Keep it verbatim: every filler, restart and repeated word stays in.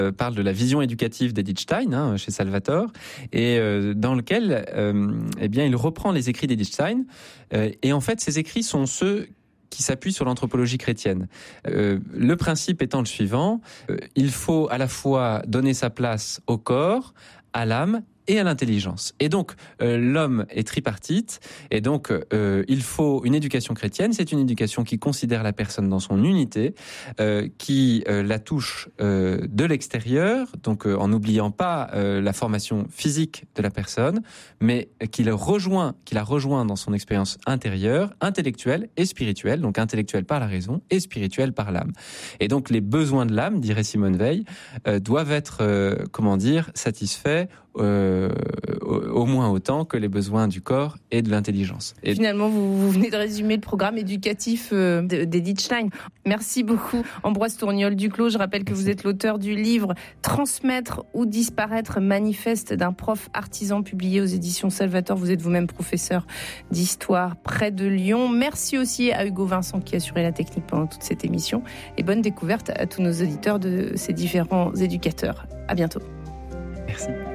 euh, parle de la vision éducative d'Edith Stein, hein, chez Salvatore, et euh, dans lequel euh, eh bien, il reprend les écrits d'Edith Stein. Euh, et en fait, ces écrits sont ceux qui s'appuie sur l'anthropologie chrétienne. Euh, le principe étant le suivant, euh, il faut à la fois donner sa place au corps, à l'âme et à l'intelligence. Et donc, euh, l'homme est tripartite, et donc euh, il faut une éducation chrétienne. C'est une éducation qui considère la personne dans son unité, euh, qui euh, la touche euh, de l'extérieur, donc euh, en n'oubliant pas euh, la formation physique de la personne, mais qui la rejoint, qui la rejoint dans son expérience intérieure, intellectuelle et spirituelle, donc intellectuelle par la raison et spirituelle par l'âme. Et donc, les besoins de l'âme, dirait Simone Veil, euh, doivent être, euh, comment dire, satisfaits Euh, au moins autant que les besoins du corps et de l'intelligence. Et finalement, vous, vous venez de résumer le programme éducatif euh, d'Edith Stein. Merci beaucoup, Ambroise Tourniol-Duclos. Je rappelle que Merci. Vous êtes l'auteur du livre « Transmettre ou disparaître, manifeste d'un prof artisan » publié aux éditions Salvatore. Vous êtes vous-même professeur d'histoire près de Lyon. Merci aussi à Hugo Vincent qui a assuré la technique pendant toute cette émission. Et bonne découverte à tous nos auditeurs de ces différents éducateurs. À bientôt. Merci.